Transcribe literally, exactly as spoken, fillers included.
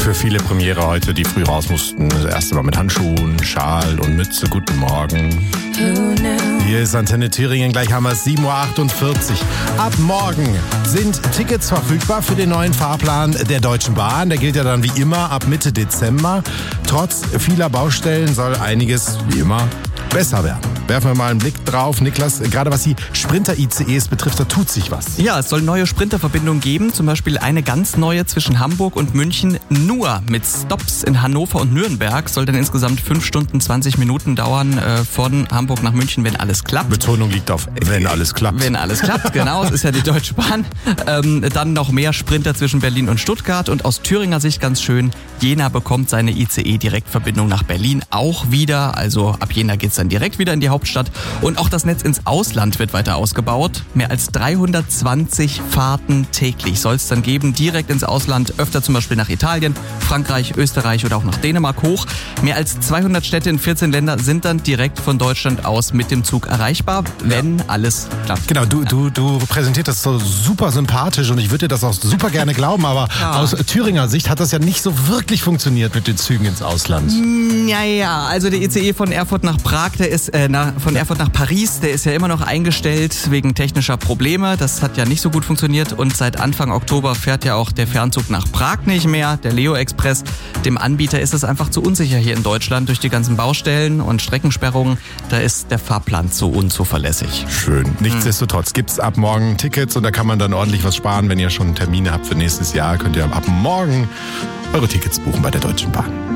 Für viele Premiere heute, die früh raus mussten. Das erste Mal mit Handschuhen, Schal und Mütze. Guten Morgen. Hier ist Antenne Thüringen, gleich haben wir es, sieben Uhr achtundvierzig. Ab morgen sind Tickets verfügbar für den neuen Fahrplan der Deutschen Bahn. Der gilt ja dann wie immer ab Mitte Dezember. Trotz vieler Baustellen soll einiges wie immer besser werden. Werfen wir mal einen Blick drauf. Niklas, gerade was die Sprinter-I C Es betrifft, da tut sich was. Ja, es soll neue Sprinterverbindungen geben, zum Beispiel eine ganz neue zwischen Hamburg und München, nur mit Stops in Hannover und Nürnberg. Soll dann insgesamt fünf Stunden zwanzig Minuten dauern äh, von Hamburg nach München, wenn alles klappt. Betonung liegt auf, wenn alles klappt. Wenn alles klappt, genau, es ist ja die Deutsche Bahn. Ähm, dann noch mehr Sprinter zwischen Berlin und Stuttgart und aus Thüringer Sicht ganz schön, Jena bekommt seine I C E-Direktverbindung nach Berlin auch wieder. Also ab Jena geht's dann direkt wieder in die Hauptstadt. Und auch das Netz ins Ausland wird weiter ausgebaut. Mehr als dreihundertzwanzig Fahrten täglich soll es dann geben, direkt ins Ausland, öfter zum Beispiel nach Italien, Frankreich, Österreich oder auch nach Dänemark hoch. Mehr als zweihundert Städte in vierzehn Ländern sind dann direkt von Deutschland aus mit dem Zug erreichbar, wenn ja. alles klappt. Genau, du, du, du präsentierst das so super sympathisch und ich würde dir das auch super gerne glauben, aber ja. aus Thüringer Sicht hat das ja nicht so wirklich funktioniert mit den Zügen ins Ausland. Ja, ja, also der I C E von Erfurt nach Prag, der ist äh, nach, von Erfurt nach Paris, der ist ja immer noch eingestellt wegen technischer Probleme. Das hat ja nicht so gut funktioniert und seit Anfang Oktober fährt ja auch der Fernzug nach Prag nicht mehr, der Leo Express. Dem Anbieter ist es einfach zu unsicher hier in Deutschland durch die ganzen Baustellen und Streckensperrungen. Da ist der Fahrplan zu unzuverlässig. Schön. Nichtsdestotrotz gibt's ab morgen Tickets und da kann man dann ordentlich was sparen. Wenn ihr schon Termine habt für nächstes Jahr, könnt ihr ab morgen eure Tickets buchen bei der Deutschen Bahn.